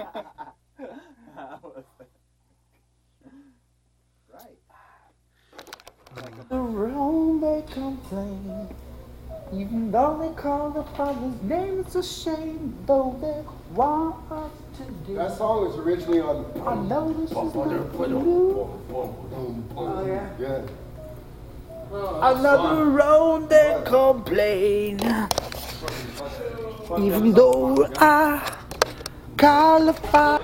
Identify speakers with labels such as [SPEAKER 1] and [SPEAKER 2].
[SPEAKER 1] Right.
[SPEAKER 2] The wrong they complain. Even though they call the Father's name, it's a shame. Though they want us to do.
[SPEAKER 3] That song was originally on.
[SPEAKER 2] I know this is not for you.
[SPEAKER 1] Oh, yeah?
[SPEAKER 3] Yeah.
[SPEAKER 2] Another road they complain. Even though I qualify.